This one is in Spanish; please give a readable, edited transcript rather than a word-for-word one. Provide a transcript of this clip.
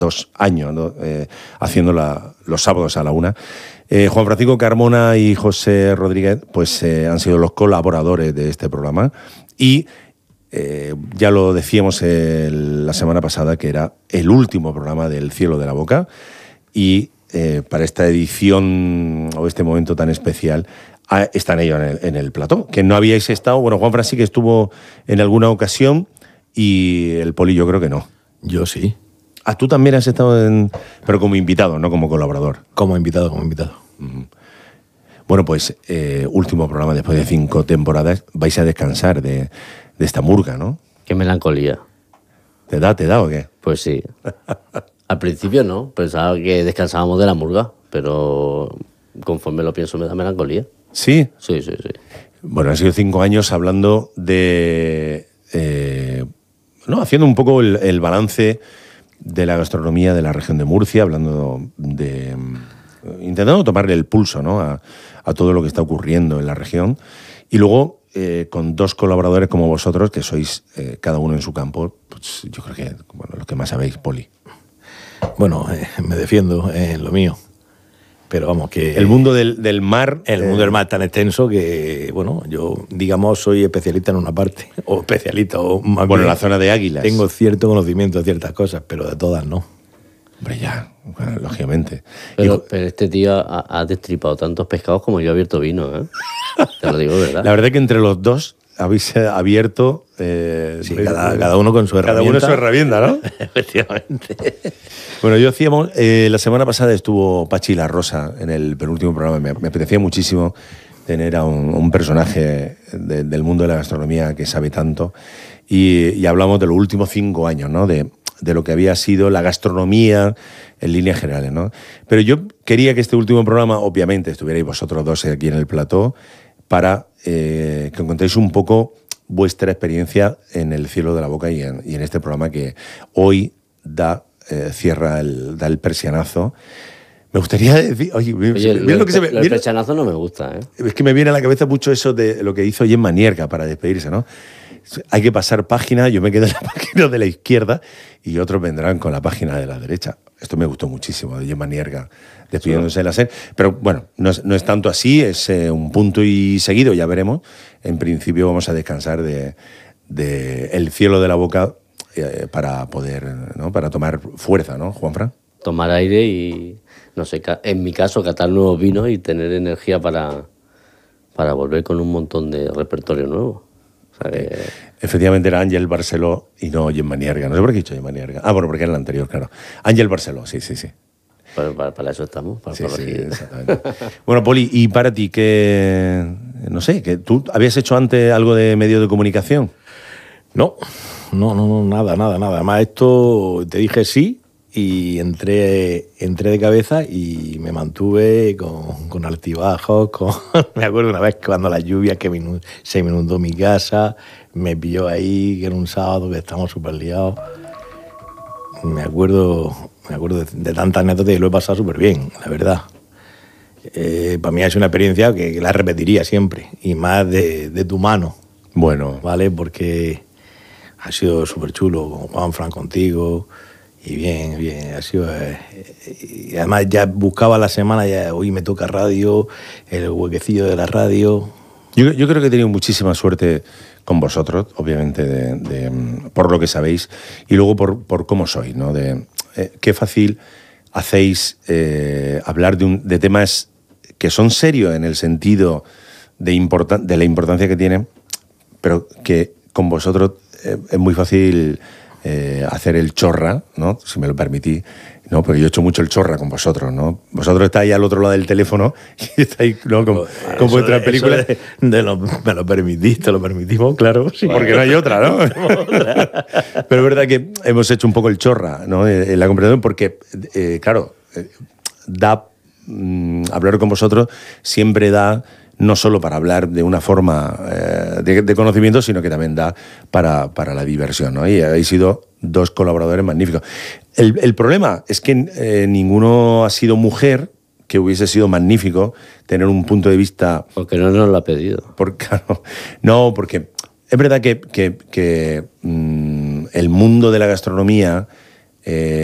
2 años, ¿no? Haciendo los sábados a la 1. Juan Francisco Carmona y José Rodríguez pues han sido los colaboradores de este programa y ya lo decíamos la semana pasada que era el último programa del Cielo de la Boca y para esta edición o este momento tan especial están ellos en el plató, que no habíais estado. Bueno, Juan Francisco sí que estuvo en alguna ocasión y el Poli yo creo que no. Yo sí. Ah, tú también has estado pero como invitado, no como colaborador. Como invitado. Bueno, pues último programa después de 5 temporadas. Vais a descansar de esta murga, ¿no? Qué melancolía. ¿Te da o qué? Pues sí. Al principio no, pensaba que descansábamos de la murga, pero conforme lo pienso me da melancolía. ¿Sí? Sí. Bueno, han sido 5 años hablando de... haciendo un poco el balance de la gastronomía de la región de Murcia, hablando de... intentando tomarle el pulso, ¿no? a todo lo que está ocurriendo en la región. Y luego, con 2 colaboradores como vosotros, que sois cada uno en su campo, pues yo creo que los que más sabéis, Poli. Bueno, me defiendo en lo mío. Pero vamos, que... El mundo del mar... El mundo del mar es tan extenso que, bueno, yo, digamos, soy especialista en una parte. O especialista, o más Bueno, bien, en la zona de Águilas. Tengo cierto conocimiento de ciertas cosas, pero de todas no. Hombre, ya, bueno, lógicamente. Pero este tío ha destripado tantos pescados como yo he abierto vino, ¿eh? Te lo digo, ¿verdad? La verdad es que entre los dos habéis abierto... sí, cada uno con su herramienta. Cada uno su herramienta, ¿no? Efectivamente. Bueno, yo hacíamos... la semana pasada estuvo Pachi La Rosa en el penúltimo programa. Me apetecía muchísimo tener a un personaje del mundo de la gastronomía que sabe tanto. Y hablamos de los últimos 5 años, ¿no? De lo que había sido la gastronomía en líneas generales, ¿no? Pero yo quería que este último programa, obviamente, estuvierais vosotros dos aquí en el plató para que contéis un poco vuestra experiencia en el Cielo de la Boca y en este programa que hoy da el persianazo. Me gustaría decir... Oye, el persianazo no me gusta, ¿eh? Es que me viene a la cabeza mucho eso de lo que hizo Gemma Nierga para despedirse, ¿no? Hay que pasar página, yo me quedo en la página de la izquierda y otros vendrán con la página de la derecha. Esto me gustó muchísimo, de Gemma Nierga despidiéndose de la SER. Pero bueno, no es tanto así, es un punto y seguido, ya veremos. En principio vamos a descansar de el Cielo de la Boca para poder, ¿no? Para tomar fuerza, ¿no, Juanfran? Tomar aire y, no sé, en mi caso, catar nuevos vinos y tener energía para volver con un montón de repertorio nuevo. O sea que... Efectivamente era Ángel Barceló y no Gemma Nierga. No sé por qué he dicho Gemma Nierga. Ah, bueno, porque era el anterior, claro. Ángel Barceló, sí. Para eso estamos, para corregir. Sí, exactamente. Bueno, Poli, y para ti, no sé, que tú habías hecho antes algo de medios de comunicación. No, nada. Además, esto te dije sí y entré de cabeza y me mantuve con altibajos. Me acuerdo una vez cuando la lluvia se me inundó mi casa, me pilló ahí, que era un sábado que estábamos súper liados. Me acuerdo de tantas anécdotas y lo he pasado súper bien, la verdad. Para mí es una experiencia que la repetiría siempre, y más de tu mano. Bueno. ¿Vale? Porque ha sido súper chulo con Juanfran, contigo, y bien, ha sido... y además ya buscaba la semana, ya hoy me toca radio, el huequecillo de la radio. Yo creo que he tenido muchísima suerte con vosotros, obviamente, por lo que sabéis, y luego por cómo sois, ¿no? Qué fácil hacéis hablar de temas que son serios en el sentido de la importancia que tienen, pero que con vosotros es muy fácil hacer el chorra, ¿no? Si me lo permitís, ¿no? Porque yo he hecho mucho el chorra con vosotros, ¿no? Vosotros estáis al otro llado del teléfono y estáis, ¿no? con vuestras películas. Me lo permitís, te lo permitimos, claro. Sí. Porque no hay otra, ¿no? Pero es verdad que hemos hecho un poco el chorra, ¿no? En la conversación, porque, claro, hablar con vosotros siempre da, no solo para hablar de una forma de conocimiento, sino que también da para la diversión, ¿no? Y habéis sido 2 colaboradores magníficos. El problema es que ninguno ha sido mujer, que hubiese sido magnífico tener un punto de vista... Porque no nos lo ha pedido. Claro, no, porque es verdad que el mundo de la gastronomía...